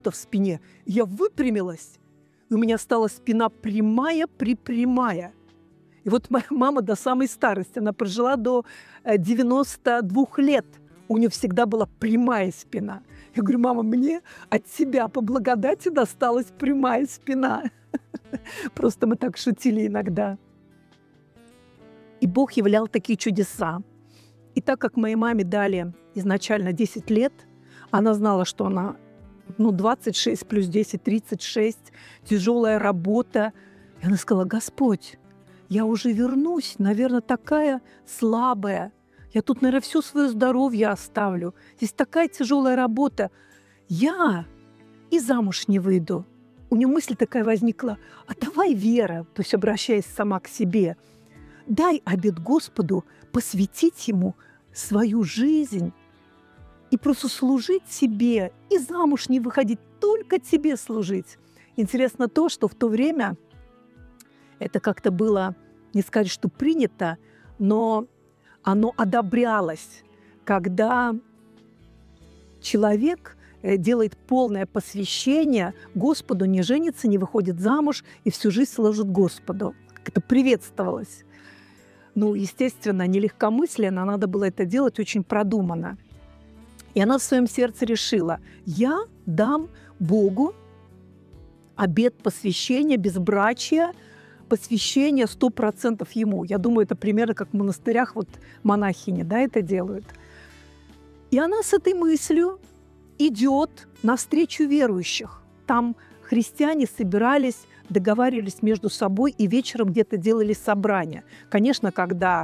в спине. Я выпрямилась, и у меня стала спина прямая. И вот моя мама до самой старости, она прожила до 92 лет. У нее всегда была прямая спина. Я говорю: мама, мне от тебя по благодати досталась прямая спина. Просто мы так шутили иногда. И Бог являл такие чудеса. И так как моей маме дали изначально 10 лет, она знала, что она 26 плюс 10, 36, тяжелая работа. И она сказала: Господь, я уже вернусь, наверное, такая слабая. Я тут, наверное, все свое здоровье оставлю. Здесь такая тяжелая работа. Я и замуж не выйду. У нее мысль такая возникла: а давай, Вера, то есть обращаясь сама к себе, дай обет Господу посвятить Ему свою жизнь и просто служить себе, и замуж не выходить, только тебе служить. Интересно то, что в то время это как-то было, не сказать, что принято, но оно одобрялось, когда человек делает полное посвящение Господу, не женится, не выходит замуж и всю жизнь служит Господу. Это приветствовалось. Естественно, не легкомысленно, надо было это делать очень продуманно. И она в своем сердце решила: я дам Богу обет посвящения, безбрачия, посвящения 100% Ему. Я думаю, это примерно как в монастырях монахини, это делают. И она с этой мыслью идет навстречу верующих. Там христиане собирались, договаривались между собой и вечером где-то делали собрания. Конечно, когда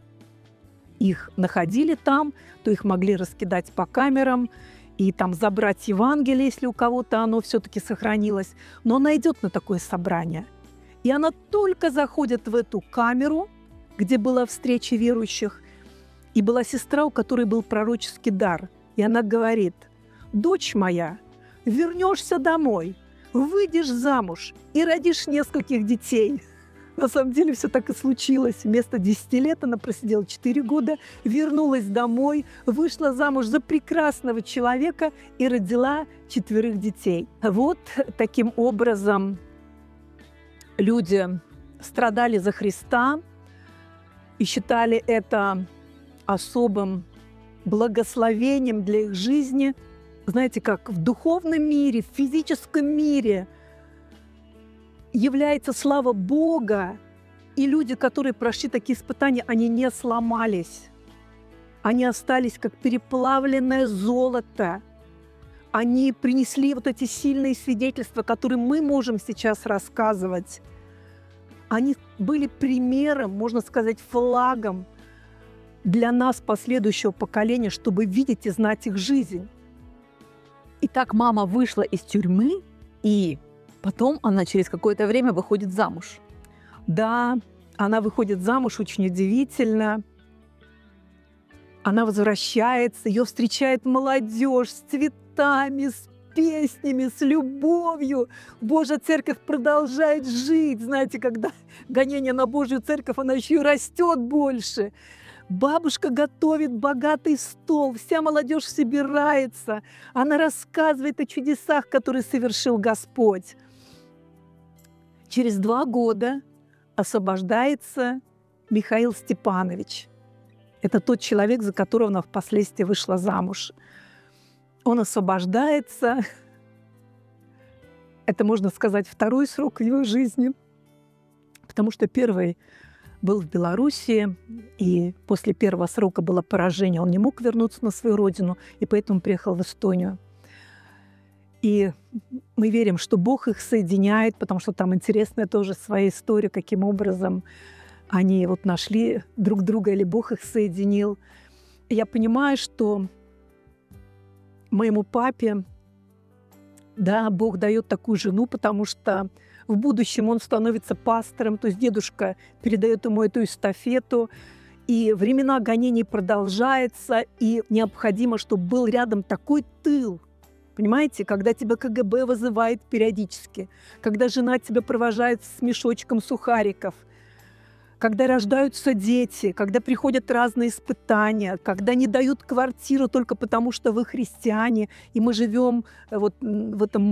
их находили там, то их могли раскидать по камерам и там забрать Евангелие, если у кого-то оно все-таки сохранилось. Но она идет на такое собрание. И она только заходит в эту камеру, где была встреча верующих, и была сестра, у которой был пророческий дар. И она говорит: дочь моя, вернешься домой, выйдешь замуж и родишь нескольких детей. На самом деле все так и случилось. Вместо 10 лет она просидела 4 года, вернулась домой, вышла замуж за прекрасного человека и родила 4 детей. Вот таким образом люди страдали за Христа и считали это особым благословением для их жизни. Знаете, как в духовном мире, в физическом мире является слава Бога, и люди, которые прошли такие испытания, они не сломались. Они остались как переплавленное золото. Они принесли эти сильные свидетельства, которые мы можем сейчас рассказывать. Они были примером, можно сказать, флагом для нас, последующего поколения, чтобы видеть и знать их жизнь. Итак, мама вышла из тюрьмы, и потом она через какое-то время выходит замуж. Да, она выходит замуж очень удивительно. Она возвращается, ее встречает молодежь с цветами, с песнями, с любовью. Божья церковь продолжает жить. Знаете, когда гонение на Божью церковь, она еще и растет больше. Бабушка готовит богатый стол, вся молодежь собирается. Она рассказывает о чудесах, которые совершил Господь. Через 2 года освобождается Михаил Степанович. Это тот человек, за которого она впоследствии вышла замуж. Он освобождается. Это, можно сказать, второй срок в его жизни, потому что первый был в Белоруссии, и после первого срока было поражение. Он не мог вернуться на свою родину, и поэтому приехал в Эстонию. И мы верим, что Бог их соединяет, потому что там интересная тоже своя история, каким образом они нашли друг друга, или Бог их соединил. И я понимаю, что моему папе, да, Бог дает такую жену, потому что в будущем он становится пастором, то есть дедушка передает ему эту эстафету, и времена гонений продолжаются, и необходимо, чтобы был рядом такой тыл. Понимаете, когда тебя КГБ вызывает периодически, когда жена тебя провожает с мешочком сухариков, когда рождаются дети, когда приходят разные испытания, когда не дают квартиру только потому, что вы христиане, и мы живем в этом